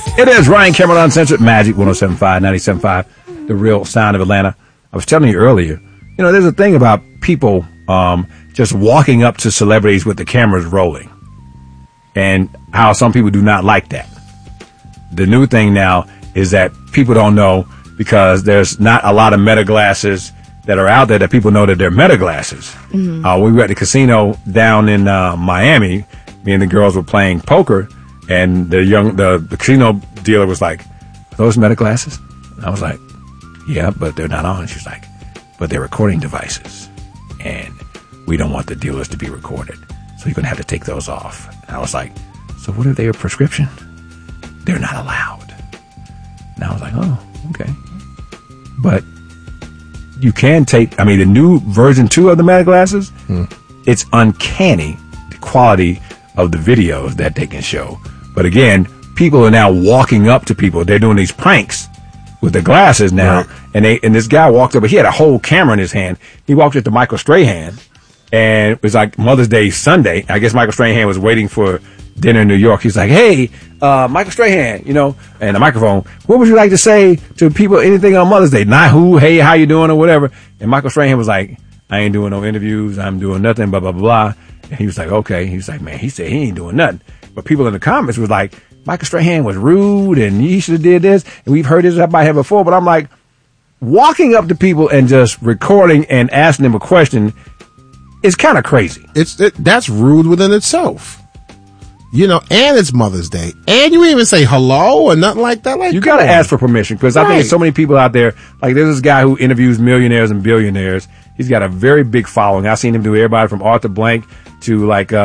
It is Ryan Cameron Uncensored, Magic 107.5, 97.5, the real sound of Atlanta. I was telling you earlier, there's a thing about people just walking up to celebrities with the cameras rolling, and how some people do not like that. The new thing now is that people don't know, because there's not a lot of Meta glasses that are out there that people know that they're Meta glasses. Mm-hmm. We were at the casino down in Miami. Me and the girls were playing poker, and the casino dealer was like, "Are those Meta glasses?" And I was like, "Yeah, but they're not on." She's like, "But they're recording devices, and we don't want the dealers to be recorded, so you're going to have to take those off." And I was like, "So what if they're a prescription?" "They're not allowed." And I was like, "Oh, okay." But you can take, the new version 2 of the Meta glasses, it's uncanny, the quality of the videos that they can show. But again, people are now walking up to people. They're doing these pranks with the glasses now. Right. And this guy walked up, he had a whole camera in his hand. He walked up to Michael Strahan, and it was like Mother's Day Sunday. I guess Michael Strahan was waiting for dinner in New York. He's like, "Hey, Michael Strahan, and the microphone, what would you like to say to people, anything on Mother's Day? Not who, hey, how you doing, or whatever." And Michael Strahan was like, "I ain't doing no interviews. I'm doing nothing, blah, blah, blah, blah." And he was like, "Okay." He was like, "Man," he said, "he ain't doing nothing." But people in the comments was like, "Michael Strahan was rude, and he should have did this, and we've heard this about him before." But I'm like, walking up to people and just recording and asking them a question is kind of crazy. That's rude within itself. And it's Mother's Day, and you even say hello or nothing like that. Like, you got to ask for permission, because I think there's so many people out there. Like, there's this guy who interviews millionaires and billionaires. He's got a very big following. I've seen him do everybody from Arthur Blank to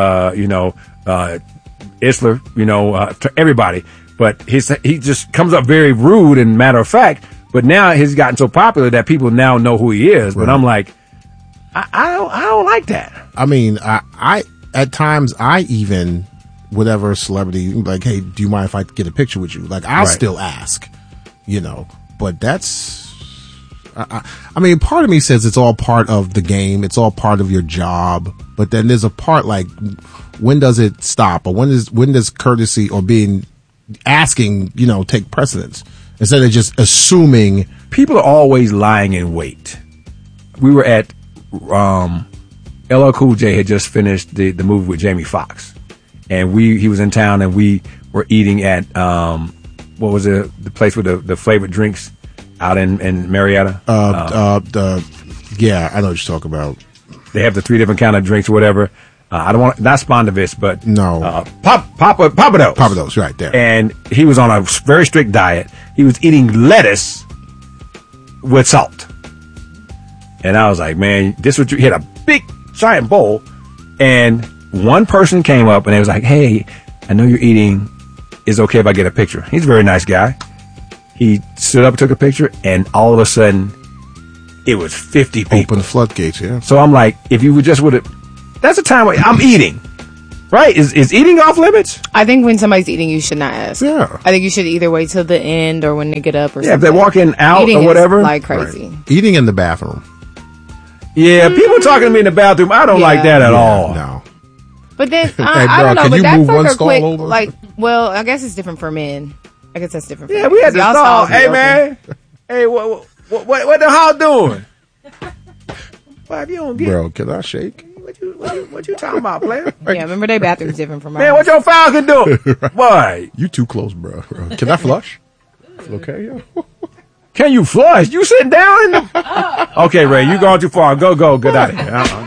Isler, to everybody. But he just comes up very rude and matter of fact. But now he's gotten so popular that people now know who he is. Right. But I'm like, I don't like that. I at times I even, whatever celebrity, like, "Hey, do you mind if I get a picture with you?" Like, I'll still ask, but that's, part of me says it's all part of the game. It's all part of your job. But then there's a part like, when does it stop? Or when does courtesy or asking, take precedence instead of just assuming? People are always lying in wait. We were at, LL Cool J had just finished the movie with Jamie Foxx. And he was in town, and we were eating at, what was it, the place with the flavored drinks out in Marietta? Yeah, I know what you're talking about. They have the 3 different kind of drinks or whatever. I don't want, not Spondovitz, but no, Papados. Papados, right there. And he was on a very strict diet. He was eating lettuce with salt. And I was like, "Man, this was," he had a big giant bowl, and one person came up and they was like, "Hey, I know you're eating. Is it okay if I get a picture?" He's a very nice guy. He stood up and took a picture, and all of a sudden, it was 50 people. Open the floodgates, yeah. So I'm like, if you would have, that's a time where I'm eating, right? Is eating off limits? I think when somebody's eating, you should not ask. Yeah. I think you should either wait till the end or when they get up or something. If they're walking out eating or whatever. Is like crazy. Right. Eating in the bathroom. Yeah, people talking to me in the bathroom, I don't like that at all. No. But then, Hey, I don't know, can but you that's move like one a stall quick, over? I guess it's different for men. I guess that's different for Yeah, men. we had to Y'all stall. stalls Hey, be man. Hey, what the hell doing? Why, if you don't get, Bro, can I shake? What you talking about, player? open. Yeah, remember their bathroom's different from Man, ours. what your Falcon doing? Boy, You too close, bro. Can I flush? Okay, yo. can you flush? You sitting down in the... Okay, Ray, you going too far. Go. Get out of here.